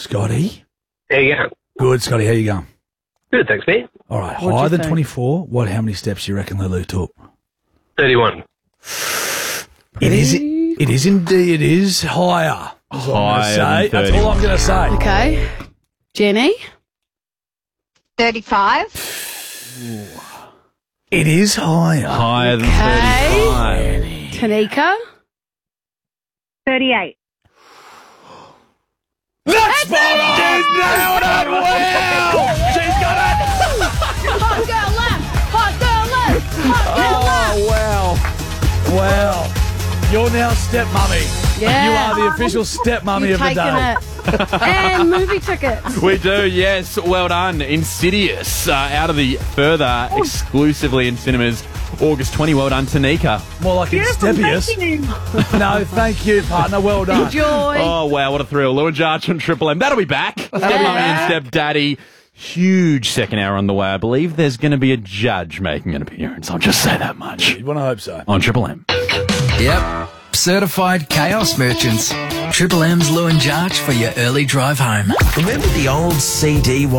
Scotty. How you going? Good, Scotty. How you going? Good, thanks, mate. All right. What'd you Higher than think? 24. How many steps do you reckon Lulu took? 31. It is indeed. It is higher. That's what I'm Higher gonna say. than That's all I'm going to say. Okay. Jenny? 35. It is higher. Higher than Okay. 35. Tanika? 38. That's spot on! She's nailed it! Wow! She's got it! Hot girl left! Hot girl left! Hot girl left! Oh, wow. Wow. You're now stepmummy. Yeah. You are the official stepmummy You've of the taken day. it. And movie tickets. We do, yes. Well done. Insidious, out of the further exclusively in cinemas, August 20. Well done, Tanika. More like Instepious. No, thank you, partner. Well done. Enjoy. Oh, wow, what a thrill. Lou and Jarch on Triple M. That'll be back. That'll be Mummy and Stepdaddy. Huge second hour on the way. I believe there's going to be a judge making an appearance. I'll just say that much. You want to hope so. On Triple M. Yep. Certified chaos merchants. Triple M's Lou and Jarch for your early drive home. Remember the old CD